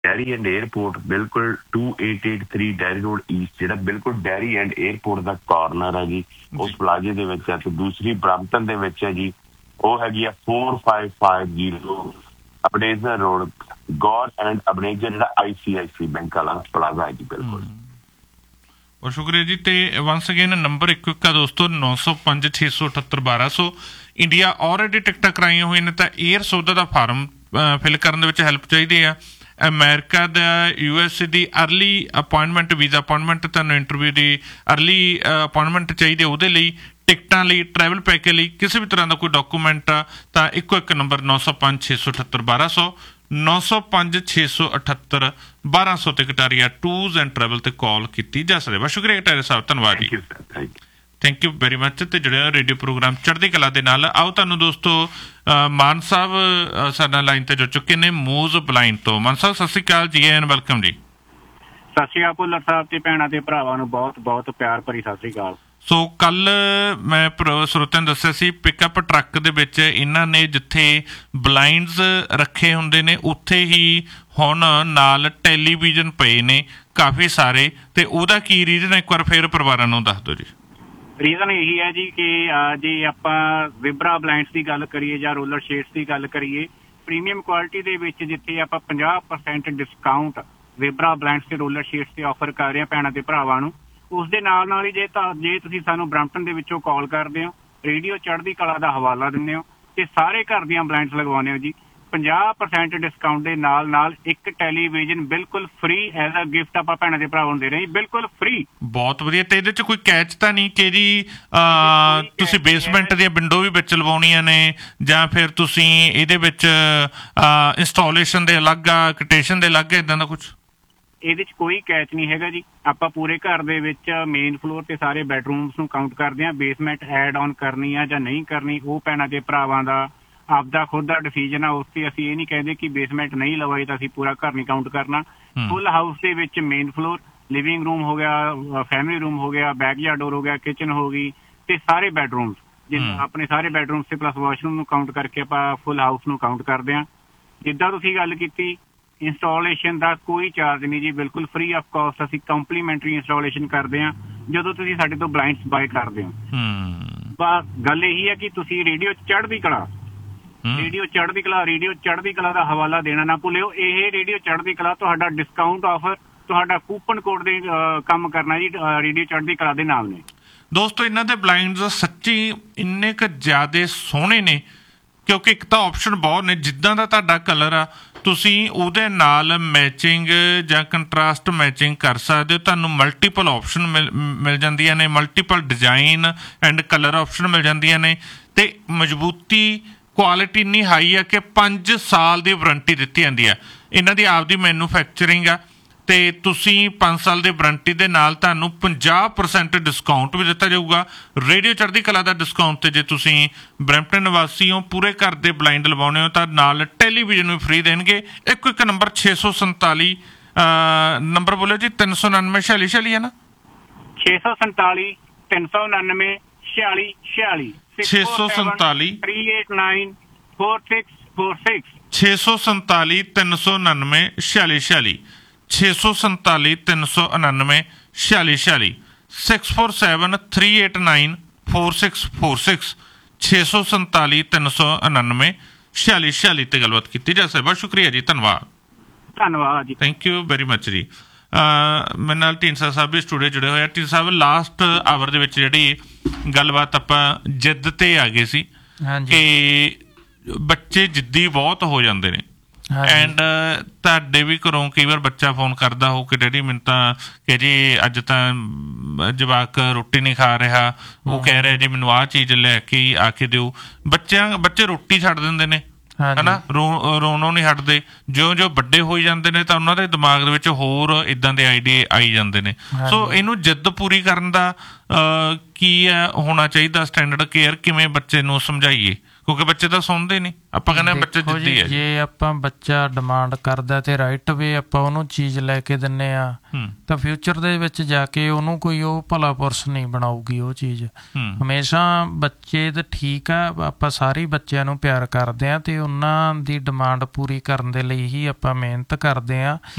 Dairy and airport ਬਿਲਕੁਲ 2883 dairy road East, ਜਿਹੜਾ ਬਿਲਕੁਲ dairy and airport the corner ਹੈ ਜੀ, ਉਸ ਪਲਾਜ਼ੇ ਦੇ ਵਿੱਚ ਹੈ। ਤੇ ਦੂਸਰੀ ਬਰੈਂਪਟਨ ਦੇ ਵਿੱਚ ਹੈ ਜੀ, ਉਹ ਹੈਗੀ ਆ 4550 ਅਬਨੇਜ਼ਰ ਰੋਡ, ਗੌਡ ਐਂਡ ਅਬਨੇਜ਼ਰ, ਜਿਹੜਾ ICICI ਬੈਂਕ ਵਾਲਾ ਪਲਾਜ਼ਾ ਹੈ ਜੀ। ਬਿਲਕੁਲ ਬਹੁਤ ਸ਼ੁਕਰੀਆ ਜੀ। ਤੇ ਵੰਸ ਅਗੇਨ ਨੰਬਰ ਇੱਕੋ ਇੱਕ ਆ ਦੋਸਤੋ, 905 678 1200। ਇੰਡੀਆ ਆਲਰੇਡੀ ਟਿਕਟਾਂ ਕਰਾਈਆਂ ਹੋਈਆਂ ਨੇ, ਤਾਂ 에ਅਰ ਸੌਦਾ ਦਾ ਫਾਰਮ ਫਿਲ ਕਰਨ ਦੇ ਵਿੱਚ ਹੈਲਪ ਚਾਹੀਦੀ ਆ। ਅਮਰੀਕਾ ਦਾ USA ਦੀ ਅਰਲੀ ਅਪੁਆਇੰਟਮੈਂਟ, ਵੀਜ਼ਾ ਅਪੁਆਇੰਟਮੈਂਟ, ਤੁਹਾਨੂੰ ਇੰਟਰਵਿਊ ਦੀ ਅਰਲੀ ਅਪੁਆਇੰਟਮੈਂਟ ਚਾਹੀਦੀ, ਉਹਦੇ ਲਈ ਟਿਕਟਾਂ ਲਈ, ਟਰੈਵਲ ਪੈਕੇਜ ਲਈ, ਕਿਸੇ ਵੀ ਤਰ੍ਹਾਂ ਦਾ ਕੋਈ ਡਾਕੂਮੈਂਟ ਆ ਤਾਂ ਇੱਕੋ ਇੱਕ ਨੰਬਰ 905 678 1200, 905 678 1200 ਤੇ ਕਟਾਰੀਆ ਟੂਰਸ ਐਂਡ ਟਰੈਵਲ ਤੇ ਕਾਲ ਕੀਤੀ ਜਾ ਸਕਦੀ ਹੈ। ਬਹੁਤ ਸ਼ੁਕਰੀਆ ਕਟਾਰੀਆ ਸਾਹਿਬ, ਧੰਨਵਾਦ ਜੀ, ਥੈਂਕ ਯੂ ਵੈਰੀ ਮੱਚ। ਤੇ ਜਿਹੜੇ ਰੇਡੀਓ ਪ੍ਰੋਗਰਾਮ ਚੜ੍ਹਦੀ ਕਲਾ ਦੇ ਨਾਲ, ਆਓ ਤੁਹਾਨੂੰ ਦੋਸਤੋ ਮਾਨ ਸਾਹਿਬ ਸਾਡੇ ਨਾਲ ਲਾਈਨ ਤੇ ਜੁੜ ਚੁੱਕੇ ਨੇ ਮੂਜ਼ ਬਲਾਈਂਡ ਤੋਂ। ਮਾਨ ਸਾਹਿਬ ਸਤਿ ਸ਼੍ਰੀ ਅਕਾਲ ਜੀ, ਐਨ ਵੈਲਕਮ ਜੀ। ਸਤਿ ਸ਼੍ਰੀ ਅਕਾਲ ਭੁੱਲਰ ਸਾਹਿਬ ਤੇ ਭੈਣਾਂ ਤੇ ਭਰਾਵਾਂ ਨੂੰ ਬਹੁਤ ਬਹੁਤ ਪਿਆਰ ਭਰੀ ਸਤਿ ਸ਼੍ਰੀ ਅਕਾਲ। ਸੋ ਕੱਲ ਮੈਂ ਸਰੋਤਿਆਂ ਨੂੰ ਦੱਸਿਆ ਸੀ, ਪਿਕਅਪ ਟਰੱਕ ਦੇ ਵਿੱਚ ਇਹਨਾਂ ਨੇ ਜਿੱਥੇ ਬਲਾਈਂਡਸ ਰੱਖੇ ਹੁੰਦੇ ਨੇ ਉੱਥੇ ਹੀ ਹੁਣ ਨਾਲ ਟੈਲੀਵਿਜ਼ਨ ਪਏ ਨੇ ਕਾਫੀ ਸਾਰੇ, ਤੇ ਉਹਦਾ ਕੀ ਰੀਜ਼ਨ ਹੈ, ਇੱਕ ਵਾਰ ਫੇਰ ਪਰਿਵਾਰਾਂ ਨੂੰ ਦੱਸ ਦਿਓ ਜੀ। ਰੀਜ਼ਨ ਇਹੀ ਹੈ ਜੀ ਕਿ ਜੇ ਆਪਾਂ ਵਿਬਰਾ ਬਲਾਈਂਡਸ ਦੀ ਗੱਲ ਕਰੀਏ ਜਾਂ ਰੋਲਰ ਸ਼ੇਡਸ ਦੀ ਗੱਲ ਕਰੀਏ, ਪ੍ਰੀਮੀਅਮ ਕੁਆਲਿਟੀ ਦੇ ਵਿੱਚ ਜਿੱਥੇ ਆਪਾਂ 50% ਡਿਸਕਾਊਂਟ ਵਿਬਰਾ ਬਲਾਈਂਡਸ ਤੇ ਰੋਲਰ ਸ਼ੇਡਸ ਤੇ ਆਫਰ ਕਰ ਰਹੇ ਹਾਂ ਭੈਣਾਂ ਤੇ ਭਰਾਵਾਂ ਨੂੰ, ਉਸ ਦੇ ਨਾਲ ਹੀ ਜੇ ਤੁਸੀਂ ਸਾਨੂੰ ਬਰੈਂਪਟਨ ਦੇ ਵਿੱਚੋਂ ਕਾਲ ਕਰਦੇ ਹੋ, ਰੇਡੀਓ ਚੜ੍ਹਦੀ ਕਲਾ ਦਾ ਹਵਾਲਾ ਦਿੰਦੇ ਹੋ ਤੇ ਸਾਰੇ ਘਰ ਦੀਆਂ ਬਲਾਈਂਡਸ ਲਗਵਾਉਂਦੇ ਹੋ ਜੀ, 50% ਡਿਸਕਾਊਂਟ ਦੇ ਨਾਲ ਇੱਕ ਟੈਲੀਵਿਜ਼ਨ ਬਿਲਕੁਲ ਫ੍ਰੀ ਐਜ਼ ਅ ਗਿਫਟ ਆਪਾਂ ਭੈਣਾਂ ਦੇ ਭਰਾਵਾਂ ਨੂੰ ਦੇ ਰਹੇ, ਬਿਲਕੁਲ ਫ੍ਰੀ। ਬਹੁਤ ਵਧੀਆ। ਤੇ ਇਹਦੇ ਚ ਕੋਈ ਕੈਚ ਤਾਂ ਨਹੀਂ ਕਿ ਜੀ ਤੁਸੀਂ ਬੇਸਮੈਂਟ ਦੀਆਂ ਵਿੰਡੋ ਵੀ ਵਿੱਚ ਲਵਾਉਣੀਆਂ ਨੇ, ਜਾਂ ਫਿਰ ਤੁਸੀਂ ਇਹਦੇ ਵਿੱਚ ਇੰਸਟਾਲੇਸ਼ਨ ਦੇ ਅਲੱਗ ਆ, ਕੋਟੇਸ਼ਨ ਦੇ ਅਲੱਗ, ਇੱਦਾਂ ਦਾ ਕੁਛ? ਇਹਦੇ 'ਚ ਕੋਈ ਕੈਚ ਨਹੀਂ ਹੈਗਾ ਜੀ। ਆਪਾਂ ਪੂਰੇ ਘਰ ਦੇ ਵਿੱਚ ਮੇਨ ਫਲੋਰ ਤੇ ਸਾਰੇ ਬੈਡਰੂਮਸ ਨੂੰ ਕਾਊਂਟ ਕਰਦੇ ਹਾਂ। ਬੇਸਮੈਂਟ ਐਡ ਔਨ ਕਰਨੀ ਆ ਜਾਂ ਨਹੀਂ ਕਰਨੀ, ਉਹ ਭੈਣਾਂ ਦੇ ਭਰਾਵਾਂ ਦਾ ਆਪਦਾ ਖੁਦ ਦਾ ਡਿਸੀਜਨ ਆ। ਉਸ ਤੇ ਅਸੀਂ ਇਹ ਨਹੀਂ ਕਹਿੰਦੇ ਕਿ ਬੇਸਮੈਂਟ ਨਹੀਂ ਲਵਾਈ ਤਾਂ ਅਸੀਂ ਪੂਰਾ ਘਰ ਨਹੀਂ ਕਾਊਂਟ ਕਰਨਾ। ਫੁੱਲ ਹਾਊਸ ਦੇ ਵਿੱਚ ਮੇਨ ਫਲੋਰ, ਲਿਵਿੰਗ ਰੂਮ ਹੋ ਗਿਆ, ਫੈਮਿਲੀ ਰੂਮ ਹੋ ਗਿਆ, ਬੈਕਯਾਰਡ ਡੋਰ ਹੋ ਗਿਆ, ਕਿਚਨ ਹੋ ਗਈ, ਤੇ ਸਾਰੇ ਬੈਡਰੂਮਸ, ਜਿੱਦਾਂ ਆਪਣੇ ਸਾਰੇ ਬੈਡਰੂਮਸ ਤੇ ਪਲੱਸ ਵਾਸ਼ਰੂਮ ਨੂੰ ਕਾਊਂਟ ਕਰਕੇ ਆਪਾਂ ਫੁੱਲ ਹਾਊਸ ਨੂੰ ਕਾਊਂਟ ਕਰਦੇ ਹਾਂ। ਜਿੱਦਾਂ ਤੁਸੀਂ ਗੱਲ ਕੀਤੀ, ਇੰਸਟਾਲੇਸ਼ਨ ਦਾ ਕੋਈ ਚਾਰਜ ਨਹੀਂ ਜੀ, ਬਿਲਕੁਲ ਫ੍ਰੀ ਆਫ ਕਾਸਟ ਅਸੀਂ ਕੰਪਲੀਮੈਂਟਰੀ ਇੰਸਟਾਲੇਸ਼ਨ ਕਰਦੇ ਹਾਂ ਜਦੋਂ ਤੁਸੀਂ ਸਾਡੇ ਤੋਂ ਬਲਾਈਂਡਸ ਬਾਏ ਕਰਦੇ ਹੋ। ਬਸ ਗੱਲ ਇਹੀ ਹੈ ਕਿ ਤੁਸੀਂ ਰੇਡੀਓ ਚੜ੍ਹਦੀ ਕਲਾ, ਰੇਡੀਓ ਚੜ੍ਹਦੀ ਕਲਾ ਦਾ ਹਵਾਲਾ ਦੇਣਾ ਨਾ ਭੁੱਲਿਓ। ਇਹ ਰੇਡੀਓ ਚੜ੍ਹਦੀ ਕਲਾ ਤੁਹਾਡਾ ਡਿਸਕਾਊਂਟ ਆਫਰ, ਤੁਹਾਡਾ ਕੂਪਨ ਕੋਡ ਦੇ ਕੰਮ ਕਰਨਾ ਜੀ ਰੇਡੀਓ ਚੜ੍ਹਦੀ ਕਲਾ ਦੇ ਨਾਲ ਨੇ। ਦੋਸਤੋ ਇਹਨਾਂ ਦੇ ਬਲਾਈਂਡਸ ਸੱਚੀ ਇੰਨੇ ਕੁ ਜ਼ਿਆਦਾ ਸੋਹਣੇ ਨੇ, ਕਿਉਂਕਿ ਇੱਕ ਤਾਂ ਆਪਸ਼ਨ ਬਹੁਤ ਨੇ, ਜਿੱਦਾਂ ਦਾ ਤੁਹਾਡਾ ਕਲਰ ਆ ਤੁਸੀਂ ਉਹਦੇ ਨਾਲ ਮੈਚਿੰਗ ਜਾਂ ਕੰਟਰਾਸਟ ਮੈਚਿੰਗ ਕਰ ਸਕਦੇ ਹੋ। ਤੁਹਾਨੂੰ ਮਲਟੀਪਲ ਆਪਸ਼ਨ ਮਿਲ ਜਾਂਦੀਆਂ ਨੇ, multiple design and colour option ਮਿਲ ਜਾਂਦੀਆਂ ਨੇ, ਤੇ ਮਜ਼ਬੂਤੀ ਕੁਆਲਿਟੀ ਇੰਨੀ ਹਾਈ ਆ ਕਿ 5 ਸਾਲ ਦੀ ਵਾਰੰਟੀ ਦਿੱਤੀ ਜਾਂਦੀ ਆ। ਇਹਨਾਂ ਦੀ ਆਪਦੀ ਮੈਨੂਫੈਕਚਰਿੰਗ ਆ, ਤੇ ਤੁਸੀਂ 5 ਸਾਲ ਦੀ ਵਾਰੰਟੀ ਦੇ ਨਾਲ ਤੁਹਾਨੂੰ 50% ਡਿਸਕਾਊਂਟ ਵੀ ਦਿੱਤਾ ਜਾਊਗਾ। ਰੇਡੀਓ ਚੜ੍ਹਦੀ ਕਲਾ ਦਾ ਡਿਸਕਾਊਂਟ ਤੇ ਜੇ ਤੁਸੀਂ ਬਰੈਂਪਟਨ ਨਿਵਾਸੀ ਹੋ, ਪੂਰੇ ਘਰ ਦੇ ਬਲਾਈਂਡ ਲਵਾਉਣੇ ਹੋ, ਤਾਂ ਨਾਲ ਟੈਲੀਵਿਜ਼ਨ ਵੀ ਫ੍ਰੀ ਦੇਣਗੇ। ਇੱਕ ਨੰਬਰ 647 ਨੰਬਰ ਬੋਲਿਓ ਜੀ, 399 46 ਹੈ ਨਾ? 647 399 46 647 389 4646 647 399 46 647 399 46 647 389 4646 647 399 46 ਤੇ ਗੱਲਬਾਤ ਕੀਤੀ ਜਾ ਸਕਦੀ। ਬਹੁਤ ਸ਼ੁਕਰੀਆ ਜੀ, ਧੰਨਵਾਦ ਜੀ, ਥੈਂਕ ਯੂ ਵੈਰੀ ਮੱਚ ਜੀ। ਮੇਰੇ ਨਾਲ ਢੀਂਡਸਾ ਸਾਹਿਬ ਵੀ ਸਟੂਡੀਓ ਜੁੜੇ ਹੋਏ ਆ। ਢੀਂਡਸਾ ਸਾਹਿਬ, ਲਾਸਟ ਆਵਰ ਦੇ ਵਿੱਚ ਜਿਹੜੀ ਗੱਲਬਾਤ ਆਪਾਂ ਜਿੱਦ ਤੇ ਆ ਗਏ ਸੀ ਕਿ ਬੱਚੇ ਜਿੱਦੀ ਬਹੁਤ ਹੋ ਜਾਂਦੇ ਨੇ, ਐਂਡ ਤੁਹਾਡੇ ਵੀ ਘਰੋਂ ਕਈ ਵਾਰ ਬੱਚਾ ਫੋਨ ਕਰਦਾ ਹੋ ਕਿ ਡੈਡੀ ਮੈਨੂੰ ਤਾਂ ਕਿ ਜੀ ਅੱਜ ਤਾਂ ਜਵਾਕ ਰੋਟੀ ਨਹੀਂ ਖਾ ਰਿਹਾ, ਉਹ ਕਹਿ ਰਿਹਾ ਜੀ ਮੈਨੂੰ ਆਹ ਚੀਜ਼ ਲੈ ਕੇ ਆ ਕੇ ਦਿਓ। ਬੱਚੇ ਰੋਟੀ ਛੱਡ ਦਿੰਦੇ ਨੇ, ਹਨਾ, ਰੋਣੋਂ ਨਹੀਂ ਹਟਦੇ। ਜਿਉਂ ਵੱਡੇ ਹੋਈ ਜਾਂਦੇ ਨੇ ਤਾਂ ਉਹਨਾਂ ਦੇ ਦਿਮਾਗ ਦੇ ਵਿੱਚ ਹੋਰ ਇੱਦਾਂ ਦੇ ਆਈਡੀਏ ਆਈ ਜਾਂਦੇ ਨੇ। ਸੋ ਇਹਨੂੰ ਜਿੱਦ ਪੂਰੀ ਕਰਨ ਦਾ ਕੀ ਹੋਣਾ ਚਾਹੀਦਾ, ਸਟੈਂਡਰਡ ਕੇਅਰ ਕਿਵੇਂ ਬੱਚੇ ਨੂੰ ਸਮਝਾਈਏ, ਕਿਉਂਕਿ ਬੱਚੇ ਤਾਂ ਸੁਣਦੇ ਨਹੀਂ, ਆਪਾਂ ਕਹਿੰਦੇ ਬੱਚਾ ਦੇਖੋ ਜਿੱਦੀ ਜੀ, ਹੈ। ਜੇ ਆਪਾਂ ਬੱਚਾ ਡਿਮਾਂਡ ਕਰਦਾ ਤੇ ਰਾਈਟ ਵੇ ਆਪਾਂ ਉਹਨੂੰ ਚੀਜ਼ ਲੈ ਕੇ ਦਿੰਨੇ ਆ ਤਾਂ ਫਿਊਚਰ ਦੇ ਵਿੱਚ ਜਾ ਕੇ ਉਹਨੂੰ ਕੋਈ ਉਹ ਭਲਾ ਪੁਰਸ਼ ਨਹੀਂ ਬਣਾਊਗੀ ਉਹ ਚੀਜ਼। ਹਮੇਸ਼ਾ ਬੱਚੇ ਤਾਂ ਠੀਕ ਆ, ਆਪਾਂ ਸਾਰੇ ਬੱਚਿਆਂ ਨੂੰ ਪਿਆਰ ਕਰਦੇ ਆ ਤੇ ਉਹਨਾਂ ਦੀ ਡਿਮਾਂਡ ਪੂਰੀ ਕਰਨ ਦੇ ਲਈ ਹੀ ਆਪਾਂ ਮਿਹਨਤ ਕਰਦੇ ਆ।